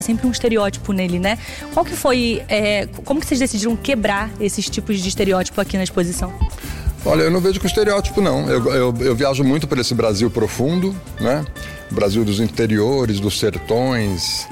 sempre um estereótipo nele, né? Qual que foi, como que vocês decidiram quebrar esses tipos de estereótipo aqui na exposição? Olha, eu não vejo com estereótipo, não. Eu viajo muito por esse Brasil profundo, né? Brasil dos interiores, dos sertões,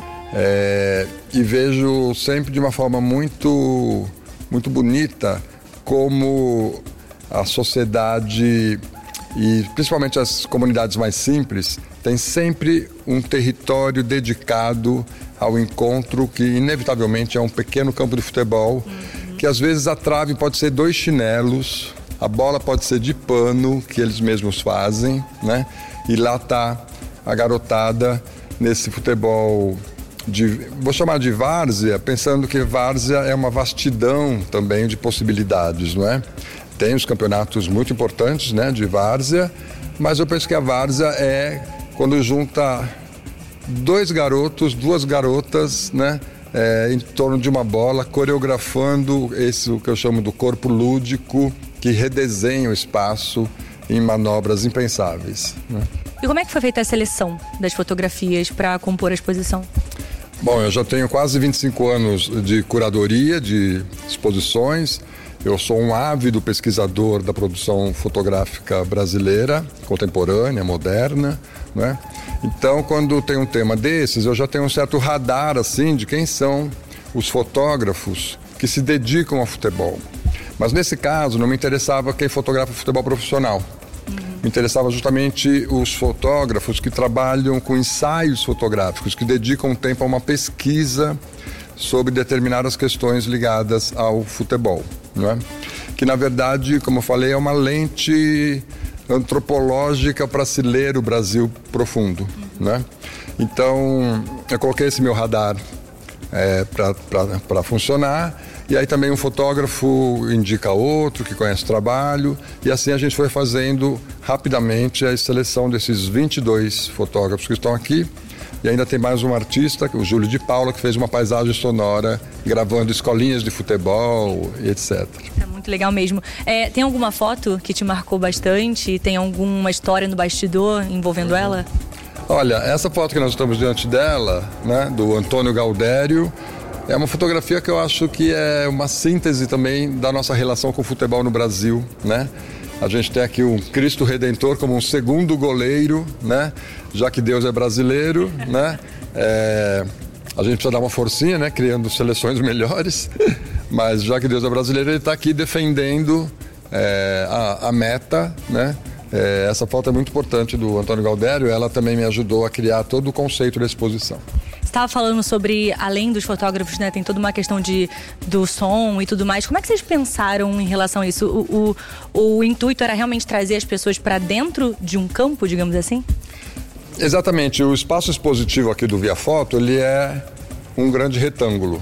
e vejo sempre de uma forma muito, muito bonita como a sociedade e principalmente as comunidades mais simples têm sempre um território dedicado ao encontro que inevitavelmente é um pequeno campo de futebol, que às vezes a trave pode ser 2 chinelos, a bola pode ser de pano, que eles mesmos fazem, né? E lá está a garotada nesse futebol vou chamar de várzea, pensando que várzea é uma vastidão também de possibilidades, não é? Tem os campeonatos muito importantes, né, de várzea, mas eu penso que a várzea é quando junta 2 garotos, 2 garotas, né, em torno de uma bola, coreografando o que eu chamo do corpo lúdico, que redesenha o espaço em manobras impensáveis, né? E como é que foi feita a seleção das fotografias para compor a exposição? Bom, eu já tenho quase 25 anos de curadoria, de exposições. Eu sou um ávido pesquisador da produção fotográfica brasileira, contemporânea, moderna, né? Então, quando tem um tema desses, eu já tenho um certo radar, assim, de quem são os fotógrafos que se dedicam ao futebol. Mas nesse caso, não me interessava quem fotografa futebol profissional. Me interessava justamente os fotógrafos que trabalham com ensaios fotográficos, que dedicam tempo a uma pesquisa sobre determinadas questões ligadas ao futebol, não é? Que, na verdade, como eu falei, é uma lente antropológica para se ler o Brasil profundo, né? Então, eu coloquei esse meu radar para funcionar. E aí também um fotógrafo indica outro que conhece o trabalho, e assim a gente foi fazendo rapidamente a seleção desses 22 fotógrafos que estão aqui. E ainda tem mais um artista, o Júlio de Paula, que fez uma paisagem sonora gravando escolinhas de futebol e etc. É muito legal mesmo. Tem alguma foto que te marcou bastante? Tem alguma história no bastidor envolvendo ela? Olha, essa foto que nós estamos diante dela, né, do Antônio Gaudério, é uma fotografia que eu acho que é uma síntese também da nossa relação com o futebol no Brasil, né? A gente tem aqui um Cristo Redentor como um segundo goleiro, né? Já que Deus é brasileiro, né? A gente precisa dar uma forcinha, né? Criando seleções melhores, mas já que Deus é brasileiro, ele está aqui defendendo a meta, né? Essa foto é muito importante do Antônio Gaudério, ela também me ajudou a criar todo o conceito da exposição. Você estava falando sobre, além dos fotógrafos, né, tem toda uma questão do som e tudo mais. Como é que vocês pensaram em relação a isso? O intuito era realmente trazer as pessoas para dentro de um campo, digamos assim? Exatamente. O espaço expositivo aqui do Via Foto, ele é um grande retângulo.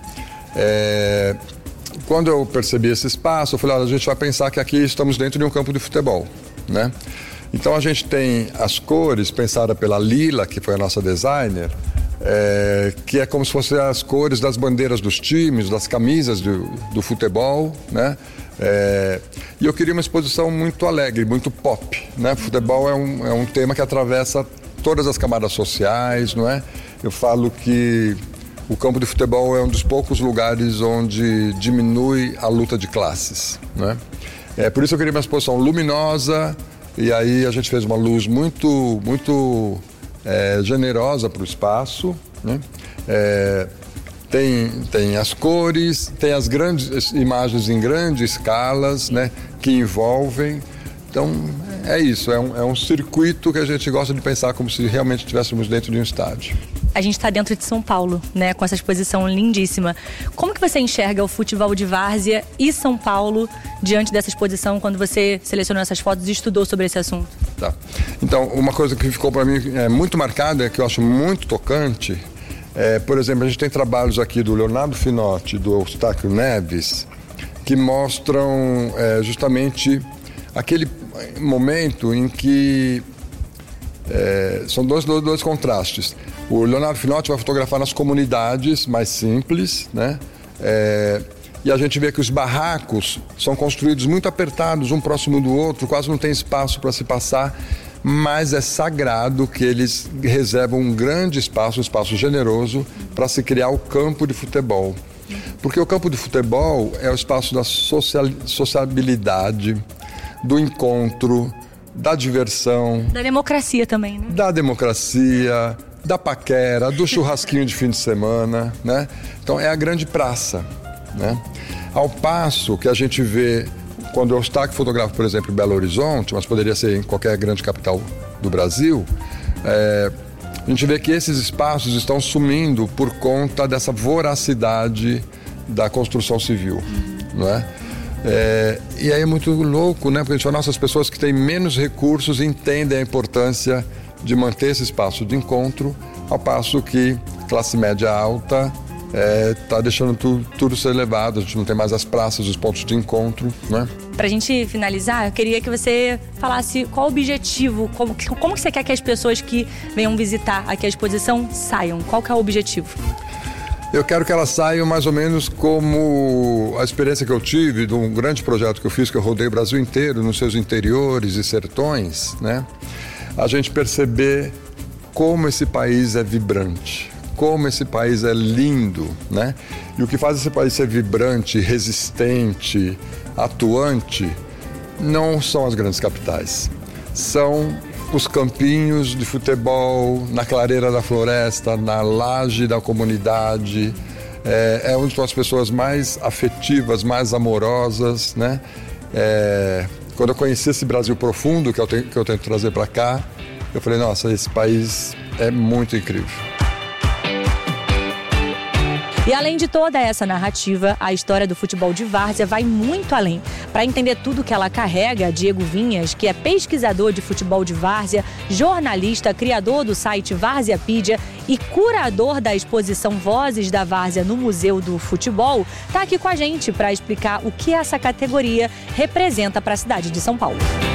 Quando eu percebi esse espaço, eu falei, olha, a gente vai pensar que aqui estamos dentro de um campo de futebol, né? Então a gente tem as cores pensadas pela Lila, que foi a nossa designer, que é como se fossem as cores das bandeiras dos times, das camisas do futebol, né? E eu queria uma exposição muito alegre, muito pop, né? Futebol é um tema que atravessa todas as camadas sociais, não é? Eu falo que o campo de futebol é um dos poucos lugares onde diminui a luta de classes, né? Por isso eu queria uma exposição luminosa, e aí a gente fez uma luz muito, muito generosa para o espaço, né? Tem as cores, tem as grandes imagens em grandes escalas, né, que envolvem. Então é isso, é um circuito que a gente gosta de pensar como se realmente estivéssemos dentro de um estádio. A gente está dentro de São Paulo, né, com essa exposição lindíssima. Como que você enxerga o futebol de várzea e São Paulo diante dessa exposição, quando você selecionou essas fotos e estudou sobre esse assunto? Tá. Então, uma coisa que ficou para mim muito marcada, que eu acho muito tocante, por exemplo, a gente tem trabalhos aqui do Leonardo Finotti e do Eustáquio Neves que mostram justamente aquele momento em que são dois contrastes. O Leonardo Finotti vai fotografar nas comunidades mais simples, né? E a gente vê que os barracos são construídos muito apertados, um próximo do outro, quase não tem espaço para se passar. mas é sagrado que eles reservam um grande espaço, um espaço generoso, para se criar o campo de futebol. Porque o campo de futebol é o espaço da sociabilidade, do encontro, da diversão. Da democracia também, né? Da democracia, da paquera, do churrasquinho de fim de semana, né? Então é a grande praça, né? Ao passo que a gente vê, quando eu estou fotografo, por exemplo, em Belo Horizonte, mas poderia ser em qualquer grande capital do Brasil, a gente vê que esses espaços estão sumindo por conta dessa voracidade da construção civil, não é? E aí é muito louco, né? Porque a gente fala, nossa, as pessoas que têm menos recursos entendem a importância de manter esse espaço de encontro, ao passo que classe média alta está deixando tudo ser levado, a gente não tem mais as praças, os pontos de encontro, né? Pra gente finalizar, eu queria que você falasse qual o objetivo, como que você quer que as pessoas que venham visitar aqui a exposição saiam, qual que é o objetivo? Eu quero que elas saiam mais ou menos como a experiência que eu tive de um grande projeto que eu fiz, que eu rodei o Brasil inteiro, nos seus interiores e sertões, né? A gente perceber como esse país é vibrante, como esse país é lindo, né? E o que faz esse país ser vibrante, resistente, atuante, não são as grandes capitais. São os campinhos de futebol, na clareira da floresta, na laje da comunidade. É onde estão as pessoas mais afetivas, mais amorosas, né? Quando eu conheci esse Brasil profundo que eu tento trazer para cá, eu falei, nossa, esse país é muito incrível. E além de toda essa narrativa, a história do futebol de várzea vai muito além. Para entender tudo que ela carrega, Diego Vinhas, que é pesquisador de futebol de várzea, jornalista, criador do site Varzeapedia e curador da exposição Vozes da Várzea no Museu do Futebol, está aqui com a gente para explicar o que essa categoria representa para a cidade de São Paulo.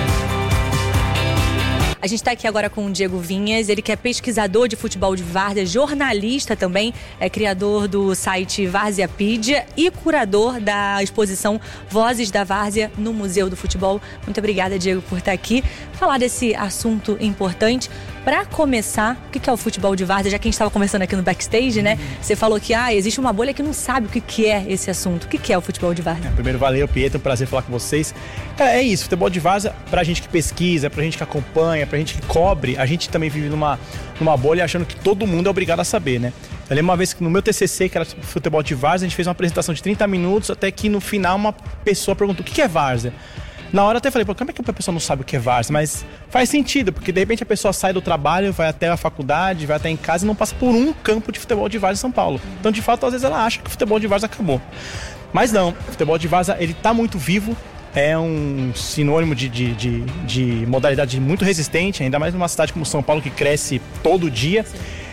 A gente está aqui agora com o Diego Vinhas, ele que é pesquisador de futebol de várzea, jornalista também, é criador do site Varzeapedia e curador da exposição Vozes da Várzea no Museu do Futebol. Muito obrigada, Diego, por estar aqui, falar desse assunto importante. Para começar, o que é o futebol de várzea? Já que a gente estava conversando aqui no backstage, né? Você falou que existe uma bolha que não sabe o que é esse assunto. O que é o futebol de várzea? Primeiro, valeu, Pietro, é um prazer falar com vocês. Cara, é isso, futebol de várzea, pra gente que pesquisa, pra gente que acompanha, pra gente que cobre, a gente também vive numa bolha achando que todo mundo é obrigado a saber, né? Eu lembro uma vez que no meu TCC, que era sobre futebol de várzea, a gente fez uma apresentação de 30 minutos, até que no final uma pessoa perguntou, o que é várzea? Na hora eu até falei, como é que a pessoa não sabe o que é várzea? Mas faz sentido, porque de repente a pessoa sai do trabalho, vai até a faculdade, vai até em casa e não passa por um campo de futebol de várzea em São Paulo. Então, de fato, às vezes ela acha que o futebol de várzea acabou. Mas não, o futebol de várzea, ele tá muito vivo, é um sinônimo de modalidade muito resistente, ainda mais numa cidade como São Paulo, que cresce todo dia.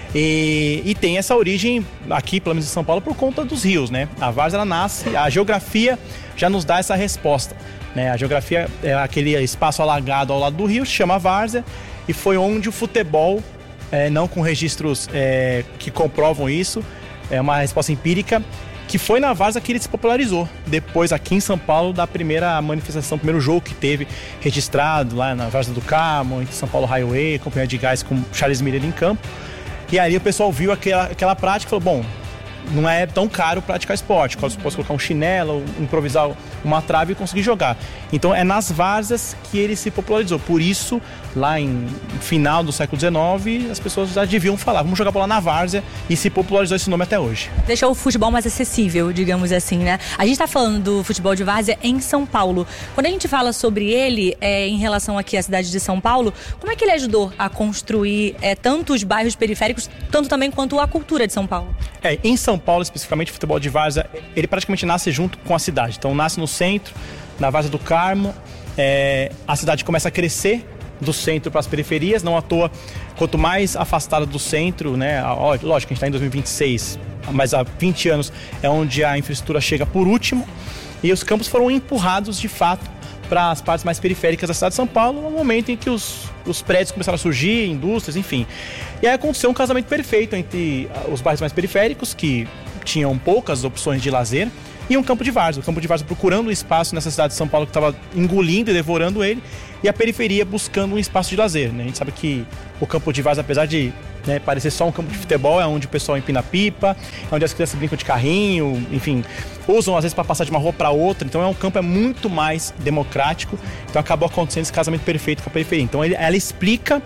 E tem essa origem aqui, pelo menos em São Paulo, por conta dos rios, né? A várzea, ela nasce, a geografia já nos dá essa resposta, né? A geografia é aquele espaço alagado ao lado do rio, se chama várzea, e foi onde o futebol, não com registros que comprovam isso, é uma resposta empírica, que foi na várzea que ele se popularizou. Depois, aqui em São Paulo, da primeira manifestação, primeiro jogo que teve registrado lá na Várzea do Carmo, em São Paulo Highway, Companhia de Gás com Charles Miller em campo. E aí o pessoal viu aquela prática e falou, bom, não é tão caro praticar esporte, posso colocar um chinelo, improvisar uma trave e conseguir jogar. Então é nas várzeas que ele se popularizou. Por isso, lá em final do século XIX, as pessoas já deviam falar, vamos jogar bola na várzea, e se popularizou esse nome até hoje. Deixou o futebol mais acessível, digamos assim, né? A gente está falando do futebol de várzea em São Paulo. Quando a gente fala sobre ele, em relação aqui à cidade de São Paulo, como é que ele ajudou a construir tanto os bairros periféricos, tanto também quanto a cultura de São Paulo? Em São Paulo, especificamente, o futebol de várzea, ele praticamente nasce junto com a cidade. Então, nasce no centro, na Várzea do Carmo, a cidade começa a crescer do centro para as periferias, não à toa, quanto mais afastada do centro, né? Lógico que a gente está em 2026, mas há 20 anos é onde a infraestrutura chega por último, e os campos foram empurrados, de fato, para as partes mais periféricas da cidade de São Paulo, no momento em que os prédios começaram a surgir, indústrias, enfim. E aí aconteceu um casamento perfeito entre os bairros mais periféricos, que tinham poucas opções de lazer, e um campo de várzea. O campo de várzea procurando um espaço nessa cidade de São Paulo que estava engolindo e devorando ele, e a periferia buscando um espaço de lazer, né? A gente sabe que o campo de várzea, apesar de parecer só um campo de futebol, é onde o pessoal empina pipa, é onde as crianças brincam de carrinho, enfim, usam às vezes para passar de uma rua para outra. Então um campo muito mais democrático. Então acabou acontecendo esse casamento perfeito com a periferia. Então ela explica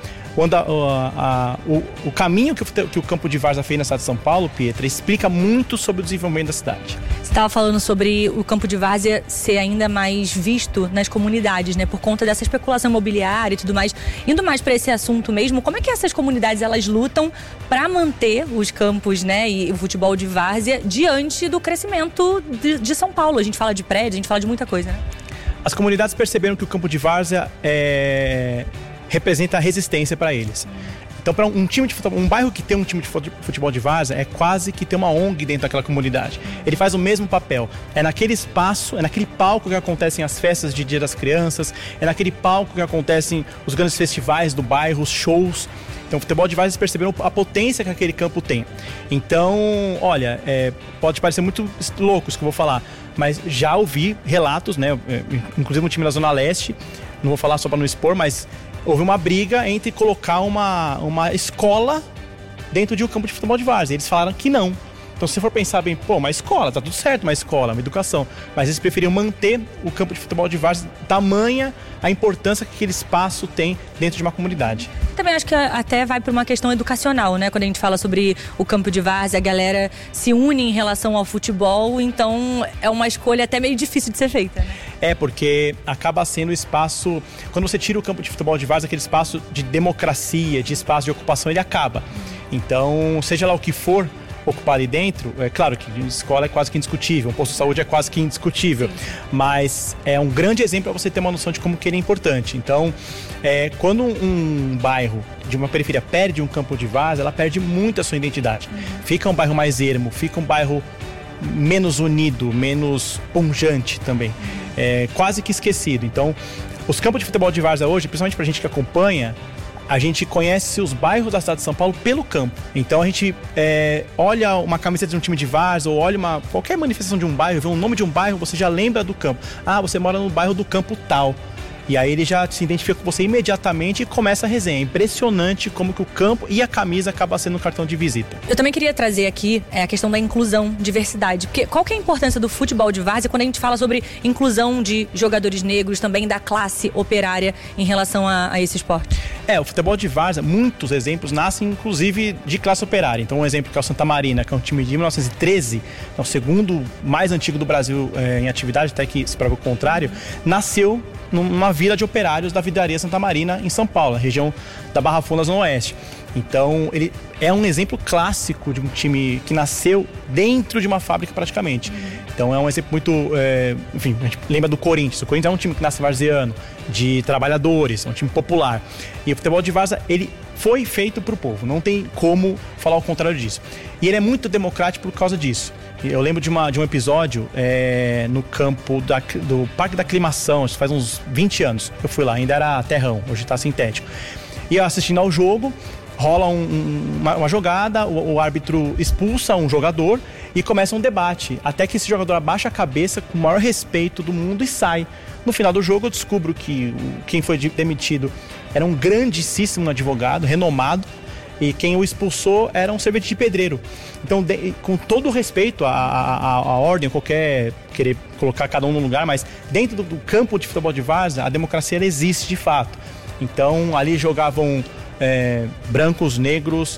o caminho que o campo de várzea fez na cidade de São Paulo, Pietra, explica muito sobre o desenvolvimento da cidade. Você estava falando sobre o campo de várzea ser ainda mais visto nas comunidades, né? Por conta dessa especulação imobiliária e tudo mais. Indo mais para esse assunto mesmo, como é que essas comunidades elas lutam para manter os campos, né, e o futebol de várzea diante do crescimento de São Paulo? A gente fala de prédio, a gente fala de muita coisa, né? As comunidades perceberam que o campo de várzea representa resistência para eles. Então, para um time de futebol, um bairro que tem um time de futebol de várzea é quase que ter uma ONG dentro daquela comunidade. Ele faz o mesmo papel. É naquele espaço, é naquele palco que acontecem as festas de Dia das Crianças, é naquele palco que acontecem os grandes festivais do bairro, os shows. Então, o futebol de várzea, eles perceberam a potência que aquele campo tem. Então, olha, pode parecer muito louco isso que eu vou falar, mas já ouvi relatos, né? Inclusive um time da Zona Leste, não vou falar só para não expor, mas houve uma briga entre colocar uma escola dentro de um campo de futebol de várzea. Eles falaram que não. Então, se você for pensar bem, uma escola, tá tudo certo, uma escola, uma educação. Mas eles preferiam manter o campo de futebol de várzea, tamanha a importância que aquele espaço tem dentro de uma comunidade. Também acho que até vai para uma questão educacional, né? Quando a gente fala sobre o campo de várzea, a galera se une em relação ao futebol, então é uma escolha até meio difícil de ser feita, né? Porque acaba sendo o espaço... Quando você tira o campo de futebol de várzea, aquele espaço de democracia, de espaço de ocupação, ele acaba. Então, seja lá o que for ocupar ali dentro, é claro que escola é quase que indiscutível, um posto de saúde é quase que indiscutível, mas é um grande exemplo para você ter uma noção de como que ele é importante. Então, quando um bairro de uma periferia perde um campo de várzea, ela perde muito a sua identidade. Fica um bairro mais ermo, fica um bairro menos unido, menos pungente também, quase que esquecido. Então, os campos de futebol de várzea hoje, principalmente pra gente que acompanha, a gente conhece os bairros da cidade de São Paulo pelo campo. Então a gente olha uma camiseta de um time de várzea ou olha qualquer manifestação de um bairro, vê o nome de um bairro, você já lembra do campo. Ah, você mora no bairro do campo tal. E aí ele já se identifica com você imediatamente e começa a resenha. É impressionante como que o campo e a camisa acabam sendo um cartão de visita. Eu também queria trazer aqui a questão da inclusão, diversidade. Porque qual que é a importância do futebol de várzea quando a gente fala sobre inclusão de jogadores negros, também da classe operária em relação a esse esporte? O futebol de várzea, muitos exemplos nascem inclusive de classe operária. Então um exemplo que é o Santa Marina, que é um time de 1913, é o segundo mais antigo do Brasil em atividade, até que se prova o contrário, nasceu numa vila de operários da vidraria Santa Marina, em São Paulo, região da Barra Funda, Zona Oeste. Então, ele é um exemplo clássico de um time que nasceu dentro de uma fábrica praticamente. Então, é um exemplo muito... enfim, a gente lembra do Corinthians. O Corinthians é um time que nasce varzeano, de trabalhadores, é um time popular. E o futebol de várzea, ele foi feito para o povo. Não tem como falar o contrário disso. E ele é muito democrático por causa disso. Eu lembro de um episódio no campo do Parque da Aclimação, faz uns 20 anos que eu fui lá, ainda era terrão, hoje está sintético. E eu assistindo ao jogo, rola uma jogada, o árbitro expulsa um jogador e começa um debate, até que esse jogador abaixa a cabeça com o maior respeito do mundo e sai. No final do jogo eu descubro que quem foi demitido era um grandíssimo advogado, renomado, e quem o expulsou era um servente de pedreiro. Então, com todo o respeito à ordem, qualquer querer colocar cada um no lugar, mas dentro do campo de futebol de várzea, a democracia ela existe de fato. Então, ali jogavam brancos, negros.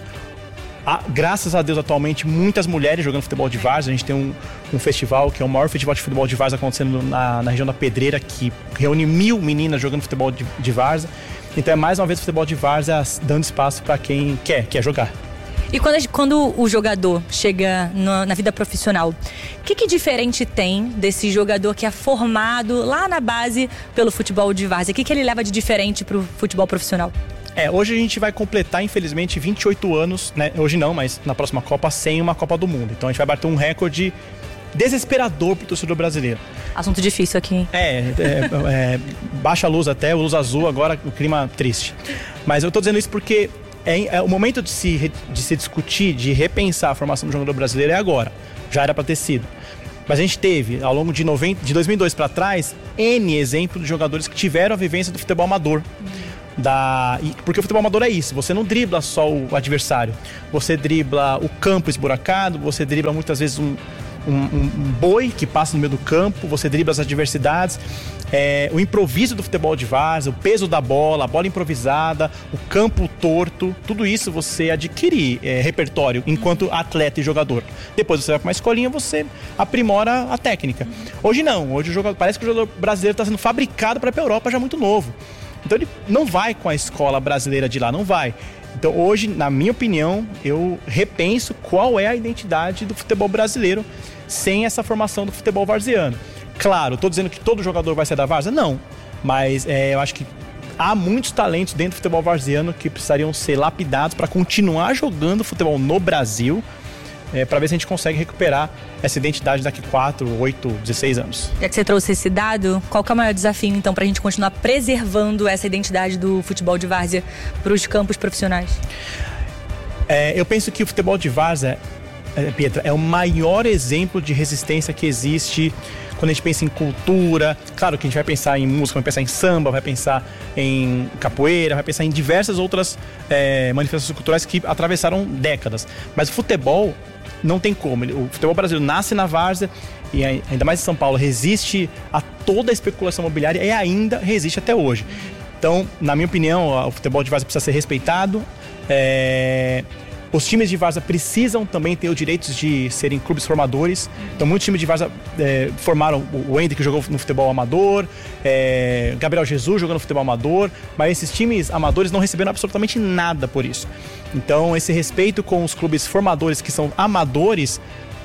Graças a Deus, atualmente, muitas mulheres jogando futebol de várzea. A gente tem um festival que é o maior festival de futebol de várzea acontecendo na região da Pedreira, que reúne 1000 meninas jogando futebol de várzea. Então é mais uma vez o futebol de várzea dando espaço para quem quer jogar. E quando o jogador chega na vida profissional, o que diferente tem desse jogador que é formado lá na base pelo futebol de várzea? O que ele leva de diferente para o futebol profissional? Hoje a gente vai completar, infelizmente, 28 anos, né? Hoje não, mas na próxima Copa, sem uma Copa do Mundo. Então a gente vai bater um recorde desesperador pro torcedor brasileiro. Assunto difícil aqui. Baixa a luz até, luz azul, agora o clima triste. Mas eu tô dizendo isso porque o momento de se discutir, de repensar a formação do jogador brasileiro é agora. Já era para ter sido. Mas a gente teve, ao longo de 2002 para trás, N exemplos de jogadores que tiveram a vivência do futebol amador. Porque o futebol amador é isso, você não dribla só o adversário, você dribla o campo esburacado, você dribla muitas vezes um boi que passa no meio do campo, você dribla as adversidades, o improviso do futebol de várzea, o peso da bola, a bola improvisada, o campo torto, tudo isso você adquire repertório enquanto atleta e jogador. Depois você vai para uma escolinha, você aprimora a técnica. Hoje não, hoje parece que o jogador brasileiro está sendo fabricado para ir para a Europa já muito novo. Então ele não vai com a escola brasileira de lá, não vai. Então hoje, na minha opinião, eu repenso qual é a identidade do futebol brasileiro sem essa formação do futebol varziano. Claro, estou dizendo que todo jogador vai ser da várzea? Não, mas eu acho que há muitos talentos dentro do futebol varziano que precisariam ser lapidados para continuar jogando futebol no Brasil, para ver se a gente consegue recuperar essa identidade daqui 4, 8, 16 anos. Já que você trouxe esse dado, qual que é o maior desafio, então, para a gente continuar preservando essa identidade do futebol de várzea para os campos profissionais? Eu penso que o futebol de várzea, Pietra, é o maior exemplo de resistência que existe quando a gente pensa em cultura. Claro que a gente vai pensar em música, vai pensar em samba, vai pensar em capoeira, vai pensar em diversas outras manifestações culturais que atravessaram décadas. Mas o futebol não tem como. O futebol brasileiro nasce na várzea e ainda mais em São Paulo resiste a toda a especulação imobiliária e ainda resiste até hoje. Então, na minha opinião, o futebol de várzea precisa ser respeitado. Os times de várzea precisam também ter os direitos de serem clubes formadores. Então, muitos times de várzea formaram o Hendrick, que jogou no futebol amador, Gabriel Jesus jogando no futebol amador, mas esses times amadores não receberam absolutamente nada por isso. Então, esse respeito com os clubes formadores que são amadores,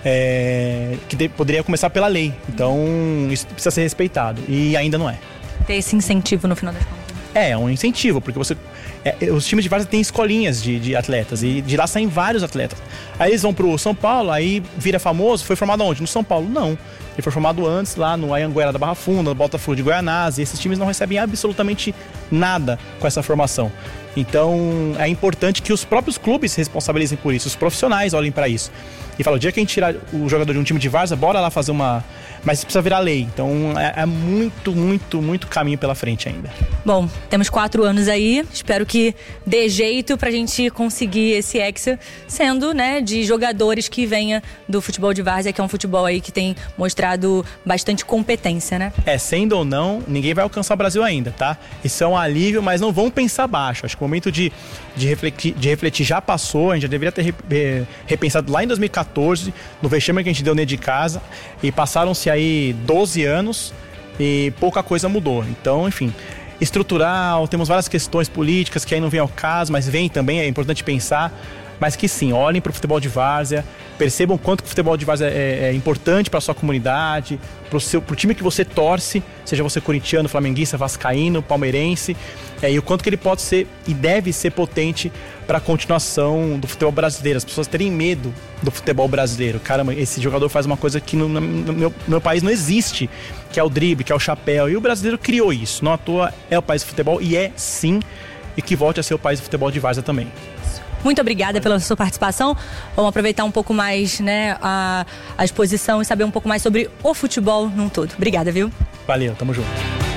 que poderia começar pela lei. Então, isso precisa ser respeitado e ainda não é. Ter esse incentivo no final das contas. É um incentivo, porque os times de várzea têm escolinhas de atletas e de lá saem vários atletas. Aí eles vão pro São Paulo, aí vira famoso. Foi formado onde? No São Paulo? Não. Ele foi formado antes lá no Anhanguera da Barra Funda, no Botafogo de Goianás, e esses times não recebem absolutamente nada com essa formação. Então é importante que os próprios clubes se responsabilizem por isso, os profissionais olhem para isso e falam: o dia que a gente tirar o jogador de um time de várzea, bora lá fazer uma... Mas precisa virar lei, então é muito, muito, muito caminho pela frente ainda. Bom, temos 4 anos aí, espero que dê jeito pra gente conseguir esse hexa, sendo, de jogadores que venha do futebol de várzea, que é um futebol aí que tem mostrado bastante competência, né? Sendo ou não, ninguém vai alcançar o Brasil ainda, tá? Isso é um alívio, mas não vamos pensar baixo. Acho que o momento de refletir já passou. A gente já deveria ter repensado lá em 2014, no vexame que a gente deu dentro de casa, e passaram-se aí 12 anos e pouca coisa mudou. Então, enfim, estrutural, temos várias questões políticas que aí não vem ao caso, mas vem também, é importante pensar. Mas que sim, olhem para o futebol de várzea, percebam quanto que o futebol de várzea é importante para a sua comunidade, pro time que você torce, seja você corintiano, flamenguista, vascaíno, palmeirense, e o quanto que ele pode ser e deve ser potente para a continuação do futebol brasileiro. As pessoas terem medo do futebol brasileiro. Caramba, esse jogador faz uma coisa que no meu país não existe, que é o drible, que é o chapéu, e o brasileiro criou isso. Não à toa é o país do futebol, e é sim, e que volte a ser o país do futebol de várzea também. Muito obrigada pela sua participação. Vamos aproveitar um pouco mais, a exposição e saber um pouco mais sobre o futebol num todo. Obrigada, viu? Valeu, tamo junto.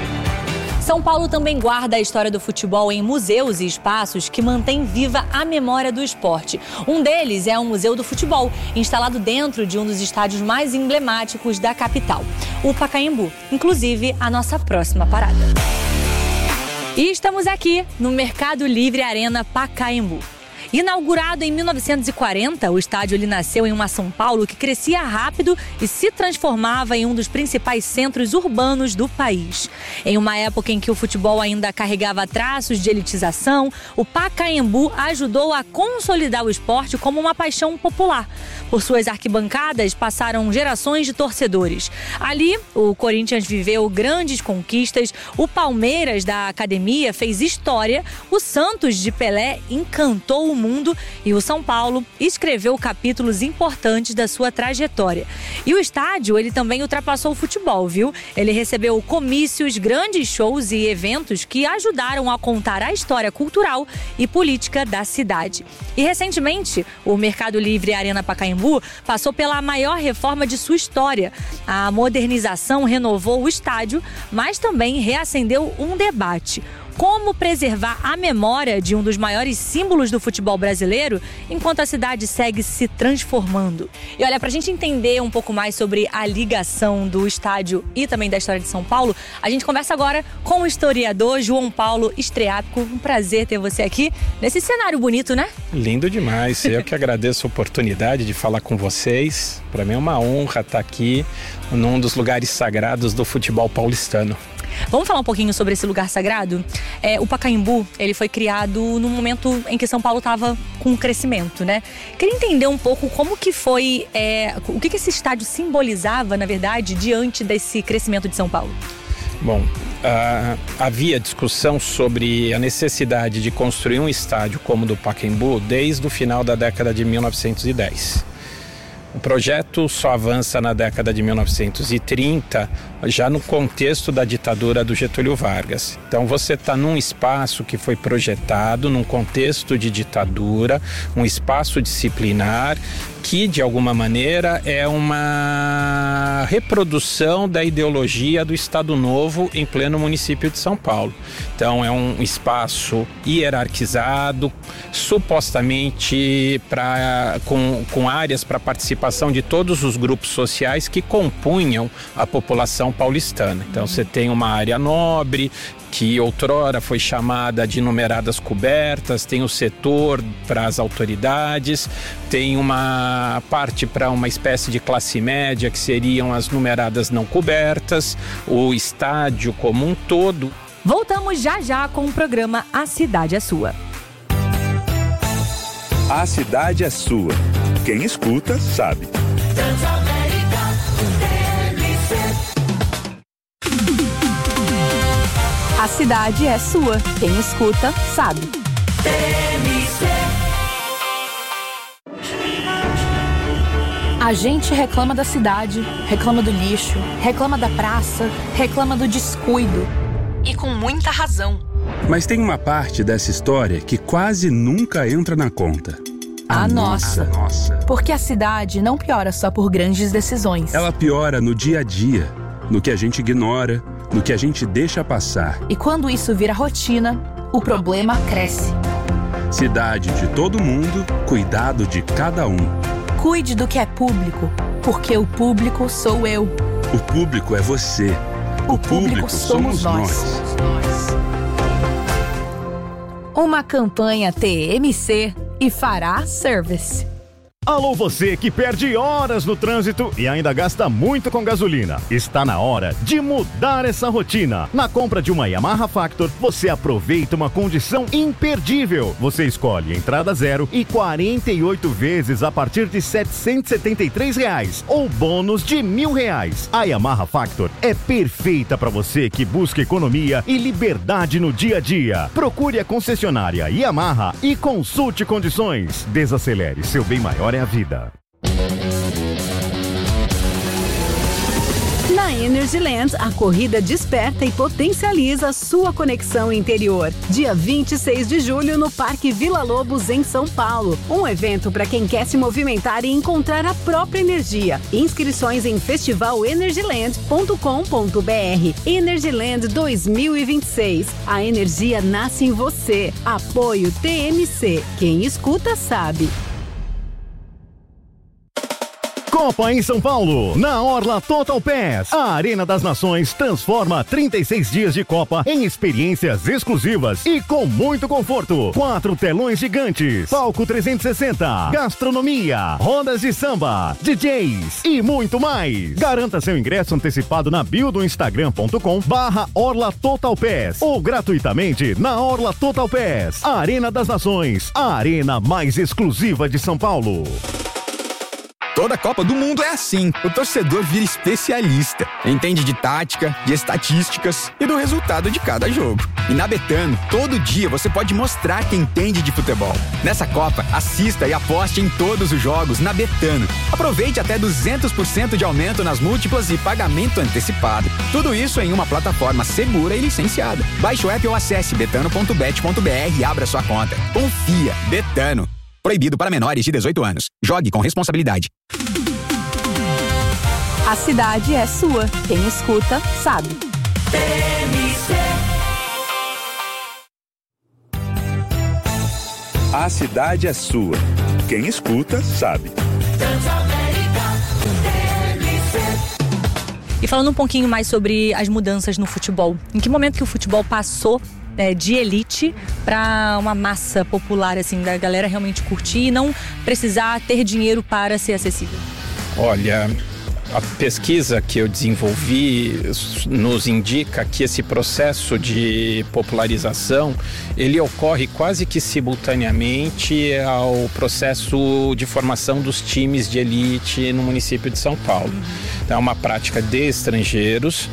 São Paulo também guarda a história do futebol em museus e espaços que mantêm viva a memória do esporte. Um deles é o Museu do Futebol, instalado dentro de um dos estádios mais emblemáticos da capital, o Pacaembu. Inclusive, a nossa próxima parada. E estamos aqui no Mercado Livre Arena Pacaembu. Inaugurado em 1940, o estádio nasceu em uma São Paulo que crescia rápido e se transformava em um dos principais centros urbanos do país. Em uma época em que o futebol ainda carregava traços de elitização, o Pacaembu ajudou a consolidar o esporte como uma paixão popular. Por suas arquibancadas passaram gerações de torcedores. Ali, o Corinthians viveu grandes conquistas, o Palmeiras da Academia fez história, o Santos de Pelé encantou o mundo. mundo e o São Paulo escreveu capítulos importantes da sua trajetória. E o estádio, ele também ultrapassou o futebol, viu? Ele recebeu comícios, grandes shows e eventos que ajudaram a contar a história cultural e política da cidade. E recentemente, o Mercado Livre Arena Pacaembu passou pela maior reforma de sua história. A modernização renovou o estádio, mas também reacendeu um debate. Como preservar a memória de um dos maiores símbolos do futebol brasileiro enquanto a cidade segue se transformando? E olha, pra gente entender um pouco mais sobre a ligação do estádio e também da história de São Paulo, a gente conversa agora com o historiador João Paulo Estreapico. Um prazer ter você aqui nesse cenário bonito, né? Lindo demais. Eu que agradeço a oportunidade de falar com vocês. Para mim é uma honra estar aqui num dos lugares sagrados do futebol paulistano. Vamos falar um pouquinho sobre esse lugar sagrado? O Pacaembu, ele foi criado no momento em que São Paulo estava com um crescimento, né? Queria entender um pouco como que foi, o que esse estádio simbolizava, na verdade, diante desse crescimento de São Paulo. Bom, havia discussão sobre a necessidade de construir um estádio como o do Pacaembu desde o final da década de 1910. O projeto só avança na década de 1930, já no contexto da ditadura do Getúlio Vargas. Então você está num espaço que foi projetado num contexto de ditadura, um espaço disciplinar que, de alguma maneira, é uma reprodução da ideologia do Estado Novo em pleno município de São Paulo. Então é um espaço hierarquizado, supostamente com áreas para participação de todos os grupos sociais que compunham a população paulistana. Então você tem uma área nobre, que outrora foi chamada de numeradas cobertas, tem o setor para as autoridades, tem uma parte para uma espécie de classe média, que seriam as numeradas não cobertas, o estádio como um todo. Voltamos já com o programa A Cidade é Sua. A cidade é sua. Quem escuta, sabe. A cidade é sua. Quem escuta, sabe. A gente reclama da cidade, reclama do lixo, reclama da praça, reclama do descuido. E com muita razão. Mas tem uma parte dessa história que quase nunca entra na conta. A nossa. Porque a cidade não piora só por grandes decisões. Ela piora no dia a dia, no que a gente ignora, no que a gente deixa passar. E quando isso vira rotina, o problema cresce. Cidade de todo mundo, cuidado de cada um. Cuide do que é público, porque o público sou eu. O público é você. O público somos nós. Uma campanha TMC e Fará Service. Alô, você que perde horas no trânsito e ainda gasta muito com gasolina. Está na hora de mudar essa rotina. Na compra de uma Yamaha Factor, você aproveita uma condição imperdível. Você escolhe entrada zero e 48 vezes a partir de R$ 773 ou bônus de R$1.000. A Yamaha Factor é perfeita para você que busca economia e liberdade no dia a dia. Procure a concessionária Yamaha e consulte condições. Desacelere, seu bem maior é a vida. Na Energyland, a corrida desperta e potencializa sua conexão interior. Dia 26 de julho no Parque Vila Lobos, em São Paulo. Um evento para quem quer se movimentar e encontrar a própria energia. Inscrições em festivalenergyland.com.br. Energyland 2026. A energia nasce em você. Apoio TMC. Quem escuta sabe. Copa em São Paulo, na Orla Total Pass. A Arena das Nações transforma 36 dias de Copa em experiências exclusivas e com muito conforto. 4 telões gigantes, palco 360, gastronomia, rodas de samba, DJs e muito mais. Garanta seu ingresso antecipado na bio do instagram.com/Orla Total Pass ou gratuitamente na Orla Total Pass. A Arena das Nações, a arena mais exclusiva de São Paulo. Toda Copa do Mundo é assim. O torcedor vira especialista. Entende de tática, de estatísticas e do resultado de cada jogo. E na Betano, todo dia você pode mostrar que entende de futebol. Nessa Copa, assista e aposte em todos os jogos na Betano. Aproveite até 200% de aumento nas múltiplas e pagamento antecipado. Tudo isso em uma plataforma segura e licenciada. Baixe o app ou acesse betano.bet.br e abra sua conta. Confia. Betano. Proibido para menores de 18 anos. Jogue com responsabilidade. A cidade é sua. Quem escuta, sabe. A cidade é sua. Quem escuta, sabe. E falando um pouquinho mais sobre as mudanças no futebol. Em que momento que o futebol passou de elite para uma massa popular, assim, da galera realmente curtir e não precisar ter dinheiro para ser acessível? Olha, a pesquisa que eu desenvolvi nos indica que esse processo de popularização, ele ocorre quase que simultaneamente ao processo de formação dos times de elite no município de São Paulo. Então, é uma prática de estrangeiros.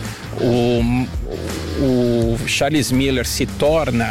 O Charles Miller se torna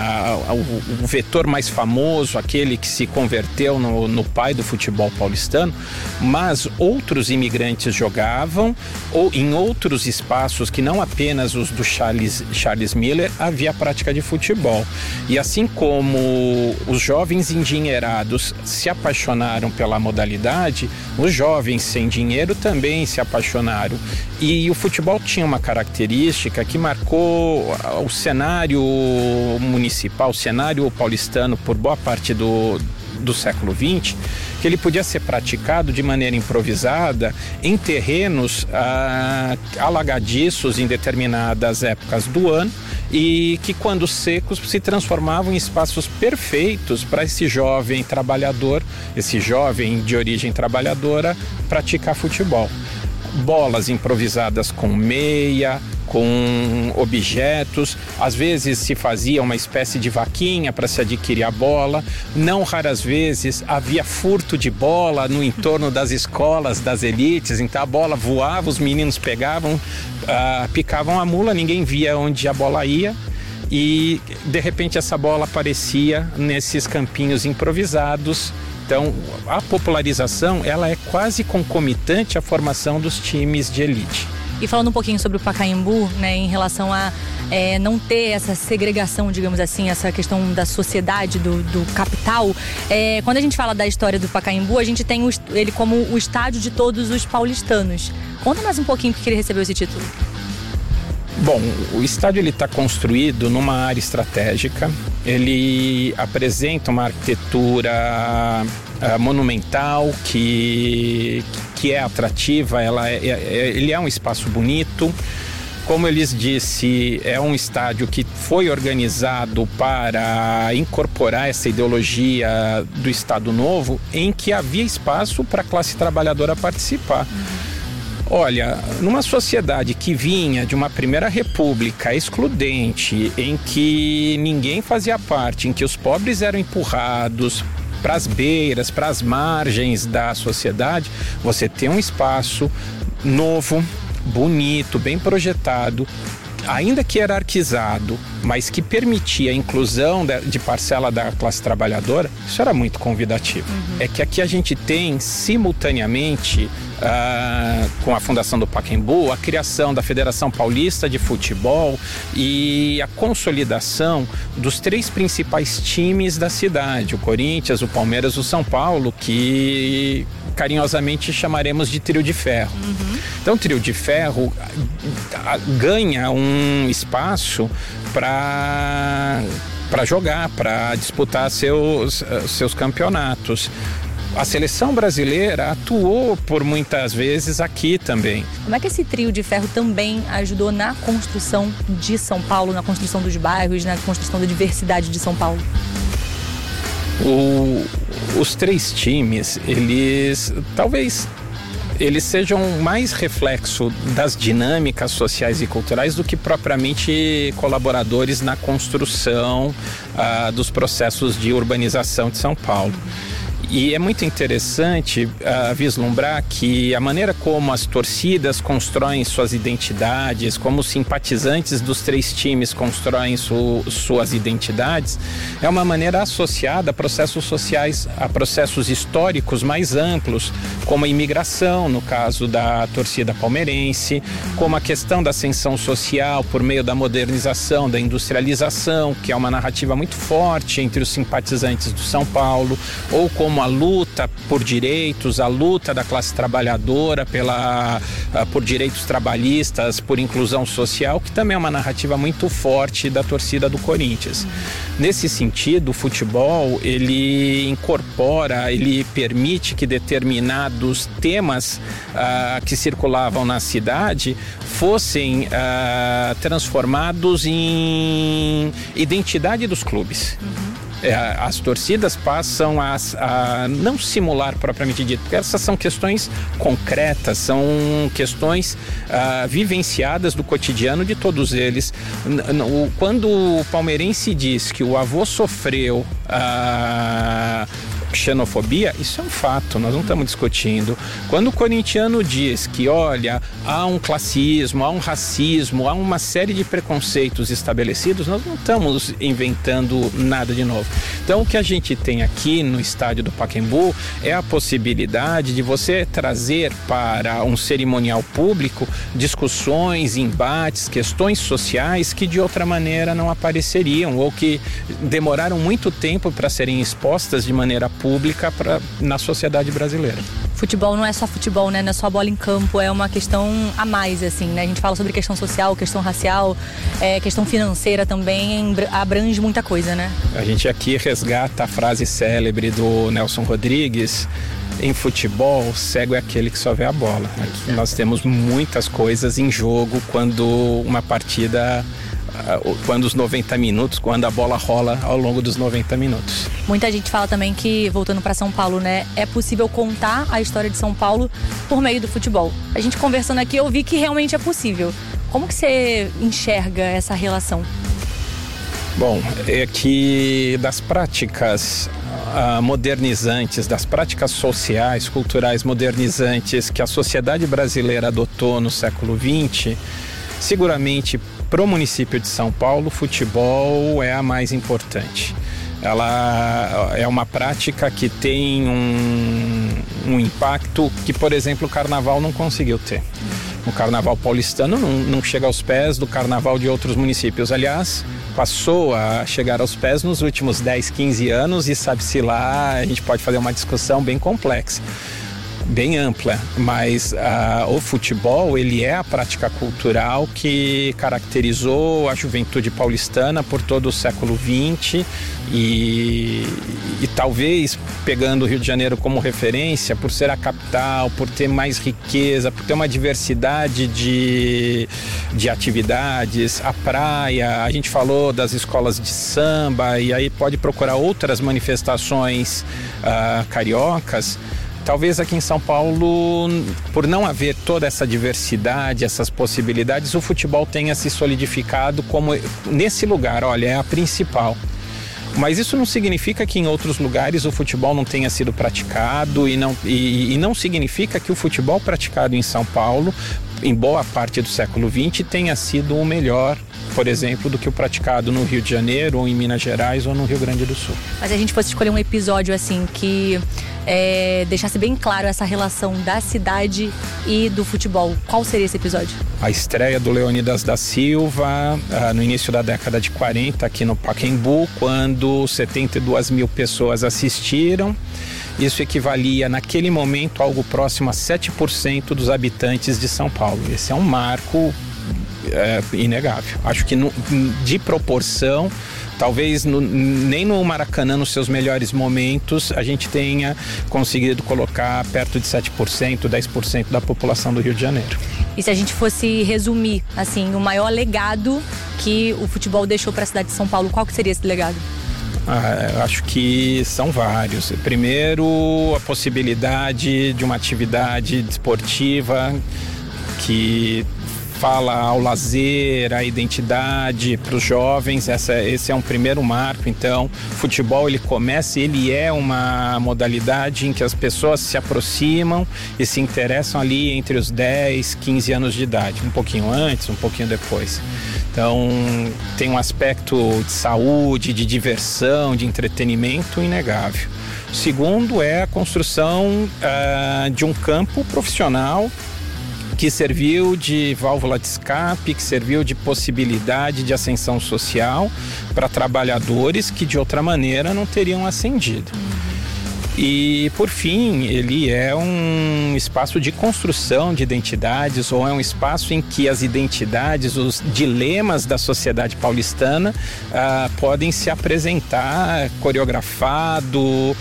o vetor mais famoso, aquele que se converteu no pai do futebol paulistano, mas outros imigrantes jogavam, ou em outros espaços que não apenas os do Charles Miller, havia a prática de futebol. E assim como os jovens endinheirados se apaixonaram pela modalidade, os jovens sem dinheiro também se apaixonaram. E o futebol tinha uma característica que marcou o cenário municipal, o cenário paulistano por boa parte do século XX, que ele podia ser praticado de maneira improvisada em terrenos alagadiços em determinadas épocas do ano e que, quando secos, se transformavam em espaços perfeitos para esse jovem trabalhador, esse jovem de origem trabalhadora, praticar futebol. Bolas improvisadas com meia, com objetos, às vezes se fazia uma espécie de vaquinha para se adquirir a bola, não raras vezes havia furto de bola no entorno das escolas, das elites, então a bola voava, os meninos pegavam, picavam a mula, ninguém via onde a bola ia e de repente essa bola aparecia nesses campinhos improvisados. Então, a popularização, ela é quase concomitante à formação dos times de elite. E falando um pouquinho sobre o Pacaembu, né, em relação a não ter essa segregação, digamos assim, essa questão da sociedade, do capital, quando a gente fala da história do Pacaembu, a gente tem ele como o estádio de todos os paulistanos. Conta mais um pouquinho porque ele recebeu esse título. Bom, o estádio está construído numa área estratégica, ele apresenta uma arquitetura monumental que é atrativa, ele é um espaço bonito. Como eu lhes disse, é um estádio que foi organizado para incorporar essa ideologia do Estado Novo, em que havia espaço para a classe trabalhadora participar. Olha, numa sociedade que vinha de uma primeira república excludente, em que ninguém fazia parte, em que os pobres eram empurrados para as beiras, para as margens da sociedade, você tem um espaço novo, bonito, bem projetado, ainda que hierarquizado, mas que permitia a inclusão de parcela da classe trabalhadora, isso era muito convidativo. É que aqui a gente tem simultaneamente, com a fundação do Pacaembu, a criação da Federação Paulista de Futebol e a consolidação dos 3 principais times da cidade, o Corinthians, o Palmeiras e o São Paulo, que carinhosamente chamaremos de trio de ferro. Então o trio de ferro ganha um espaço para jogar, para disputar seus campeonatos. A seleção brasileira atuou por muitas vezes aqui também. Como é que esse trio de ferro também ajudou na construção de São Paulo, na construção dos bairros, na construção da diversidade de São Paulo? Os 3 times, talvez eles sejam mais reflexo das dinâmicas sociais e culturais do que propriamente colaboradores na construção dos processos de urbanização de São Paulo. E é muito interessante vislumbrar que a maneira como as torcidas constroem suas identidades, como os simpatizantes dos 3 times constroem suas identidades, é uma maneira associada a processos sociais, a processos históricos mais amplos, como a imigração, no caso da torcida palmeirense, como a questão da ascensão social por meio da modernização, da industrialização, que é uma narrativa muito forte entre os simpatizantes do São Paulo, ou como a luta por direitos, a luta da classe trabalhadora por direitos trabalhistas, por inclusão social, que também é uma narrativa muito forte da torcida do Corinthians. Nesse sentido, o futebol, ele incorpora, ele permite que determinados temas que circulavam na cidade fossem transformados em identidade dos clubes. As torcidas passam a não simular propriamente dito, porque essas são questões concretas, são questões vivenciadas do cotidiano de todos eles. Quando o palmeirense diz que o avô sofreu xenofobia, isso é um fato, nós não estamos discutindo. Quando o corintiano diz que, olha, há um classismo, há um racismo, há uma série de preconceitos estabelecidos, nós não estamos inventando nada de novo. Então, o que a gente tem aqui no estádio do Pacaembu é a possibilidade de você trazer para um cerimonial público discussões, embates, questões sociais que de outra maneira não apareceriam ou que demoraram muito tempo para serem expostas de maneira pública na sociedade brasileira. Futebol não é só futebol, né? Não é só bola em campo, é uma questão a mais, assim, né? A gente fala sobre questão social, questão racial, questão financeira também, abrange muita coisa, né? A gente aqui resgata a frase célebre do Nelson Rodrigues: em futebol, cego é aquele que só vê a bola. Aqui nós temos muitas coisas em jogo quando uma partida, quando os 90 minutos, quando a bola rola ao longo dos 90 minutos. Muita gente fala também que, voltando para São Paulo, né, é possível contar a história de São Paulo por meio do futebol. A gente conversando aqui, eu vi que realmente é possível. Como que você enxerga essa relação? Bom, é que das práticas modernizantes, das práticas sociais, culturais modernizantes que a sociedade brasileira adotou no século XX, seguramente para o município de São Paulo, o futebol é a mais importante. Ela é uma prática que tem um impacto que, por exemplo, o carnaval não conseguiu ter. O carnaval paulistano não chega aos pés do carnaval de outros municípios. Aliás, passou a chegar aos pés nos últimos 10, 15 anos e sabe-se lá, a gente pode fazer uma discussão bem complexa, bem ampla, mas o futebol, ele é a prática cultural que caracterizou a juventude paulistana por todo o século XX e talvez, pegando o Rio de Janeiro como referência, por ser a capital, por ter mais riqueza, por ter uma diversidade de atividades, a praia, a gente falou das escolas de samba, e aí pode procurar outras manifestações cariocas. Talvez aqui em São Paulo, por não haver toda essa diversidade, essas possibilidades, o futebol tenha se solidificado como nesse lugar, olha, é a principal. Mas isso não significa que em outros lugares o futebol não tenha sido praticado e não significa que o futebol praticado em São Paulo, em boa parte do século XX, tenha sido o melhor, por exemplo, do que o praticado no Rio de Janeiro, ou em Minas Gerais, ou no Rio Grande do Sul. Mas se a gente fosse escolher um episódio assim que deixasse bem claro essa relação da cidade e do futebol, qual seria esse episódio? A estreia do Leônidas da Silva no início da década de 40 aqui no Pacaembu, quando 72 mil pessoas assistiram. Isso equivalia naquele momento a algo próximo a 7% dos habitantes de São Paulo. Esse é um marco inegável. Acho que de proporção, talvez nem no Maracanã, nos seus melhores momentos, a gente tenha conseguido colocar perto de 7%, 10% da população do Rio de Janeiro. E se a gente fosse resumir, assim, o maior legado que o futebol deixou para a cidade de São Paulo, qual que seria esse legado? Eu acho que são vários. Primeiro, a possibilidade de uma atividade desportiva que fala ao lazer, à identidade para os jovens. Esse é um primeiro marco. Então, o futebol ele é uma modalidade em que as pessoas se aproximam e se interessam ali entre os 10, 15 anos de idade, um pouquinho antes, um pouquinho depois. Então, tem um aspecto de saúde, de diversão, de entretenimento inegável. O segundo é a construção de um campo profissional que serviu de válvula de escape, que serviu de possibilidade de ascensão social para trabalhadores que de outra maneira não teriam ascendido. E, por fim, ele é um espaço de construção de identidades, ou é um espaço em que as identidades, os dilemas da sociedade paulistana podem se apresentar coreografado,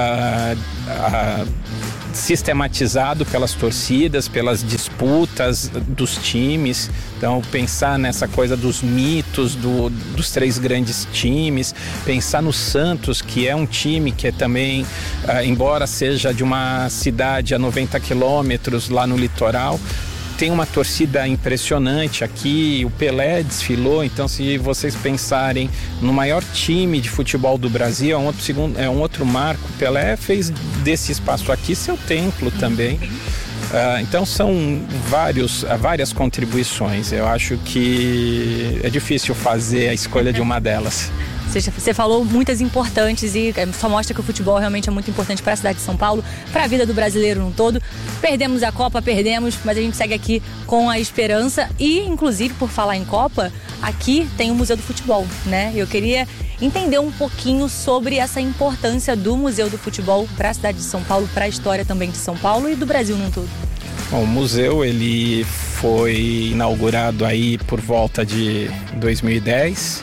sistematizado pelas torcidas, pelas disputas dos times. Então, pensar nessa coisa dos mitos dos 3 grandes times, pensar no Santos, que é um time que é também, embora seja de uma cidade a 90 quilômetros lá no litoral, tem uma torcida impressionante aqui. O Pelé desfilou. Então, se vocês pensarem no maior time de futebol do Brasil, é um outro marco. O Pelé fez desse espaço aqui seu templo também. Então são várias contribuições. Eu acho que é difícil fazer a escolha de uma delas. Você falou muitas importantes e só mostra que o futebol realmente é muito importante para a cidade de São Paulo, para a vida do brasileiro no todo. Perdemos a Copa, mas a gente segue aqui com a esperança. E, inclusive, por falar em Copa, aqui tem o Museu do Futebol, né? Eu queria entender um pouquinho sobre essa importância do Museu do Futebol para a cidade de São Paulo, para a história também de São Paulo e do Brasil no todo. Bom, o museu ele foi inaugurado aí por volta de 2010.